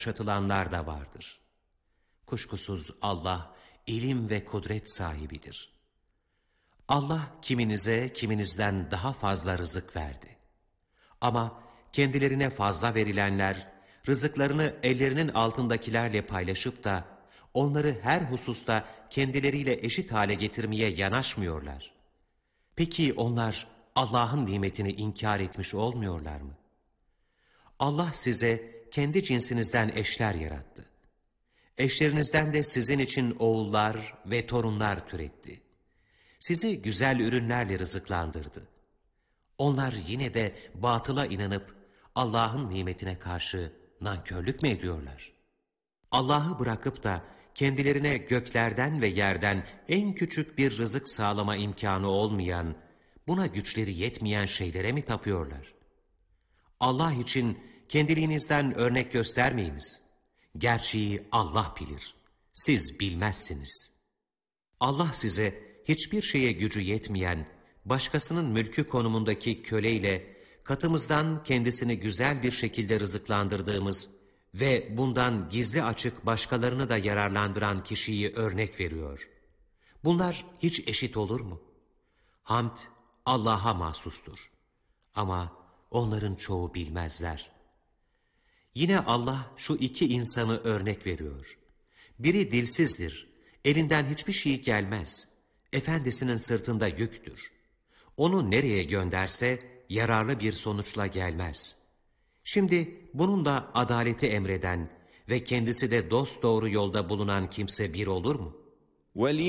yaşatılanlar da vardır. Kuşkusuz Allah ilim ve kudret sahibidir. Allah kiminize kiminizden daha fazla rızık verdi. Ama kendilerine fazla verilenler, rızıklarını ellerinin altındakilerle paylaşıp da, onları her hususta kendileriyle eşit hale getirmeye yanaşmıyorlar. Peki onlar Allah'ın nimetini inkar etmiş olmuyorlar mı? Allah size kendi cinsinizden eşler yarattı. Eşlerinizden de sizin için oğullar ve torunlar türetti. Sizi güzel ürünlerle rızıklandırdı. Onlar yine de batıla inanıp Allah'ın nimetine karşı nankörlük mü ediyorlar? Allah'ı bırakıp da kendilerine göklerden ve yerden en küçük bir rızık sağlama imkanı olmayan, buna güçleri yetmeyen şeylere mi tapıyorlar? Allah için kendiliğinizden örnek göstermeyiniz. Gerçeği Allah bilir. Siz bilmezsiniz. Allah size hiçbir şeye gücü yetmeyen, başkasının mülkü konumundaki köleyle katımızdan kendisini güzel bir şekilde rızıklandırdığımız ve bundan gizli açık başkalarını da yararlandıran kişiyi örnek veriyor. Bunlar hiç eşit olur mu? Hamd Allah'a mahsustur. Ama onların çoğu bilmezler. Yine Allah şu iki insanı örnek veriyor. Biri dilsizdir, elinden hiçbir şey gelmez. Efendisinin sırtında yüktür. Onu nereye gönderse yararlı bir sonuçla gelmez. Şimdi bununla adaleti emreden ve kendisi de dosdoğru yolda bulunan kimse bir olur mu?